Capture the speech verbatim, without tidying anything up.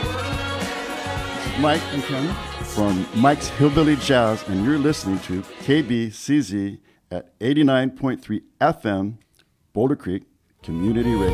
Mike and Ken from Mike's Hillbilly Jazz, and you're listening to K B C Z at eighty-nine point three F M, Boulder Creek Community Radio.